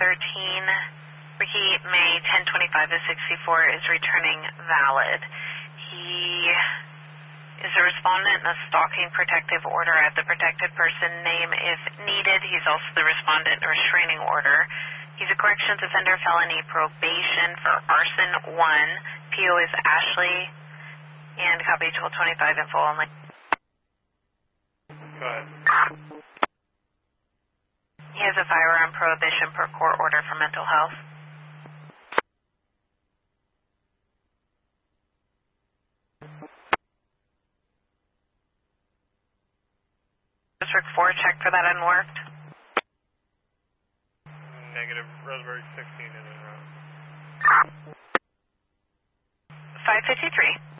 Ricky May 1025 to 64 is returning valid. He is a respondent in a stalking protective order. I have the protected person name if needed. He's also the respondent in a restraining order. He's a corrections offender felony probation for arson 1. PO is Ashley, and copy 1225 in full only. Go ahead. He has a firearm prohibition per court order for mental health. District 4, check for that unworked. Negative. Roseburg 16 is in route. 553.